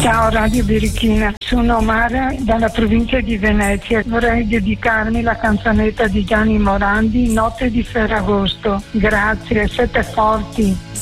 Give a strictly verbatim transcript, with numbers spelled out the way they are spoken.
Ciao Radio Birichina, sono Mara dalla provincia di Venezia. Vorrei dedicarmi la canzonetta di Gianni Morandi, Notte di Ferragosto. Grazie, siete forti.